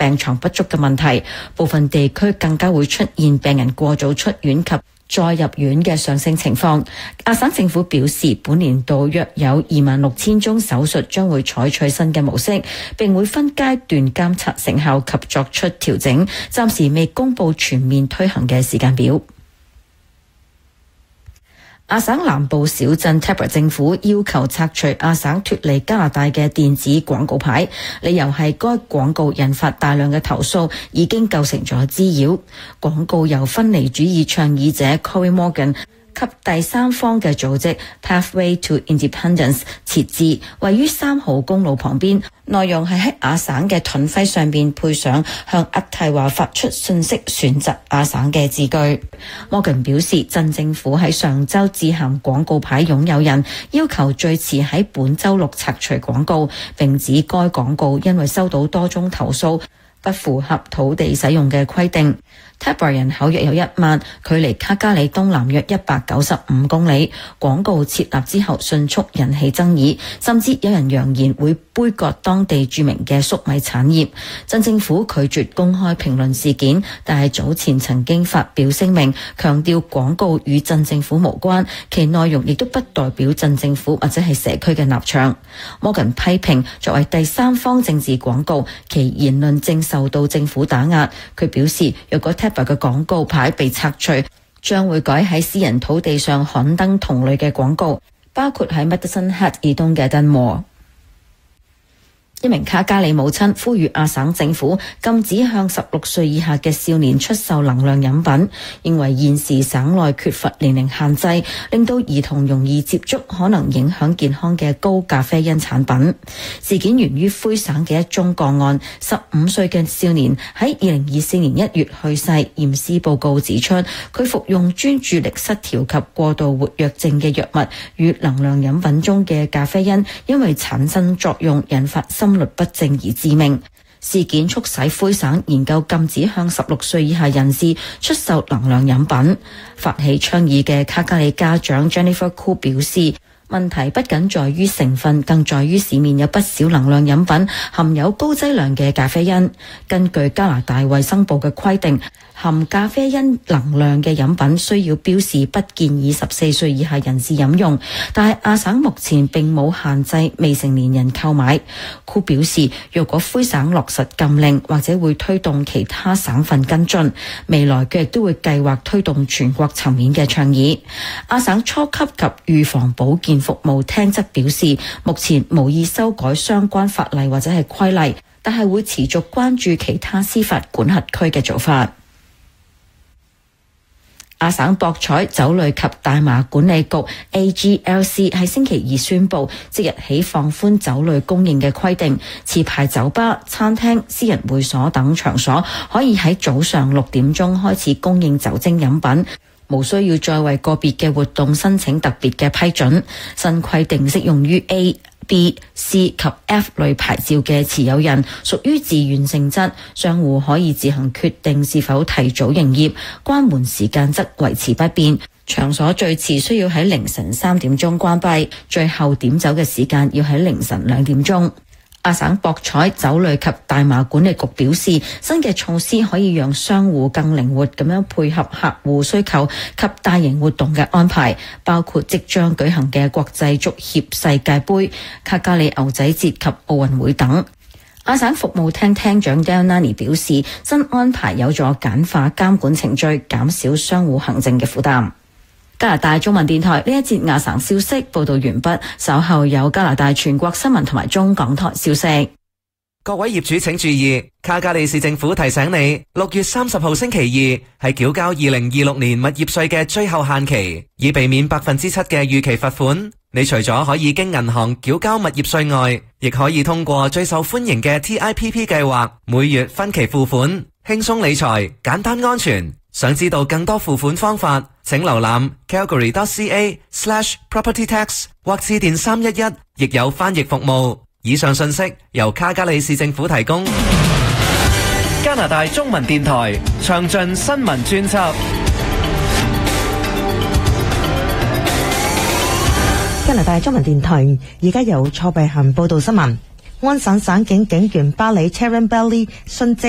病床不足嘅問題，部分地區更加會出現病人過早出院及再入院嘅上升情況。亞省政府表示，本年度約有26,000宗手術將會採取新嘅模式，並會分階段監察成效及作出調整，暫時未公布全面推行嘅時間表。亞省南部小鎮 Tabra 政府要求拆除亞省脫離加拿大嘅電子廣告牌，理由係該廣告引發大量嘅投訴，已經構成咗滋擾。廣告由分離主義倡議者 Cory Morgan 及第三方嘅組織 Pathway to Independence 設置，位於3號公路旁邊。內容係喺亞省嘅盾徽上面配上向渥太華發出信息，選擇亞省嘅字句。Morgan 表示，鎮政府喺上週致函廣告牌擁有人，要求最遲喺本週六拆除廣告，並指該廣告因為收到多宗投訴，不符合土地使用嘅規定。Tabra 人口約有1萬，距離卡加里東南約195公里。廣告設立之後迅速引起爭議，甚至有人揚言會杯葛當地著名嘅粟米產業。鎮政府拒絕公開評論事件，但係早前曾經發表聲明，強調廣告與鎮政府無關，其內容亦都不代表鎮政府或者係社區嘅立場。Morgan 批評作為第三方政治廣告，其言論正受到政府打壓。佢表示，若果嘅廣告牌被拆除，將會改喺私人土地上刊登同類嘅廣告，包括喺 Medicine Hat 以東嘅 Dunmore。一名卡加里母親呼籲亞省政府禁止向16歲以下嘅少年出售能量飲品，認為現時省內缺乏年齡限制，令到兒童容易接觸可能影響健康嘅高咖啡因產品。事件源於魁省嘅一宗個案，15歲嘅少年喺2024年1月去世，驗屍報告指出佢服用專注力失調及過度活躍症嘅藥物，與能量飲品中嘅咖啡因因為產生作用引發心律不正而致命。事件促使魁省研究禁止向16歲以下人士出售能量飲品。發起倡議嘅卡加里家長 Jennifer Koo 表示，問題不僅在於成分，更在於市面有不少能量飲品含有高劑量嘅咖啡因。根據加拿大衛生部嘅規定，含咖啡因能量嘅飲品需要標示不建議14歲以下人士飲用，但係亞省目前並冇限制未成年人購買。庫表示，若果魁省落實禁令，或者會推動其他省份跟進，未來佢亦都會計劃推動全國層面嘅倡議。亞省初級及預防保健服務廳則表示，目前無意修改相關法例或者係規例，但係會持續關注其他司法管轄區嘅做法。亞省博彩、酒類及大麻管理局 AGLC 喺星期二宣布，即日起放寬酒類供應嘅規定，持牌酒吧、餐廳、私人會所等場所可以喺早上6點鐘開始供應酒精飲品，無需要再為個別嘅活動申請特別嘅批准。新規定適用於 A、B、C 及 F 類牌照嘅持有人，屬於自願性質，商戶可以自行決定是否提早營業，關門時間則維持不變。場所最遲需要喺凌晨3點鐘關閉，最後點酒嘅時間要喺凌晨2點鐘。亞省博彩、酒類及大麻管理局表示，新嘅措施可以讓商戶更靈活咁樣配合客戶需求及大型活動嘅安排，包括即將舉行嘅國際足協世界盃、卡加里牛仔節及奧運會等。亞省服務廳廳長 Delnani 表示，新安排有助簡化監管程序，減少商戶行政嘅負擔。加拿大中文電台呢一節亞省消息報道完畢，稍後有加拿大全國新聞同埋中港台消息。 各位業主請注意，卡加里市政府提醒你，6月30號星期二係繳交2026年物業稅嘅最後限期，以避免7%嘅預期罰款。你除咗可以經銀行繳交物業稅外，亦可以通過最受歡迎嘅 TIPP 計劃，每月分期付款，輕鬆理財，簡單安全。想知道更多付款方法，請瀏覽 calgary.ca/propertytax 或致電311，亦有翻譯服務。以上信息由卡加里市政府提供。 加拿大中文電台詳盡新聞專輯。 加拿大中文電台而家由蔡慧嫻報道新聞。安省省警警員巴里 Charon Belly 殉職。